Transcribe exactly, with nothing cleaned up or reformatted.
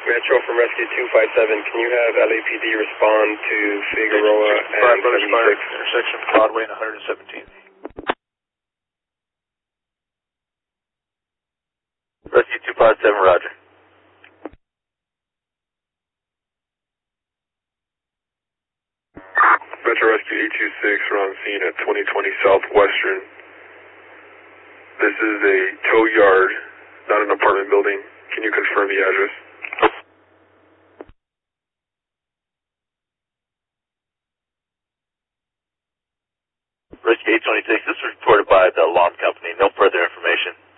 Metro from Rescue two five seven, can you have L A P D respond to Figueroa and seventy-six? Intersection Broadway and one hundred seventeenth. Rescue two five seven, roger. Metro Rescue eight two six, we're on scene at twenty twenty Southwestern. This is a tow yard, not an apartment building. Can you confirm the address? Rescue eight twenty-six, this is reported by the alarm company. No further information.